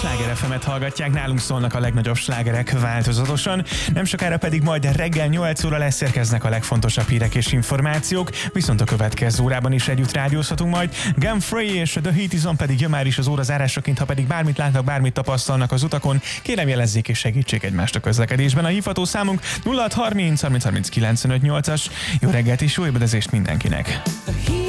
Sláger FM-et hallgatják, nálunk szólnak a legnagyobb slágerek változatosan, nem sokára pedig majd reggel 8 óra lesz, érkeznek a legfontosabb hírek és információk, viszont a következő órában is együtt rádiózhatunk majd. Gum Free és The Heat Is On pedig jön már is az óra zárásaként, ha pedig bármit látnak, bármit tapasztalnak az utakon, kérem jelezzék és segítsék egymást a közlekedésben. A hívható számunk 0630 30 30 95 8-as. Jó reggelt és jó ébredezést mindenkinek!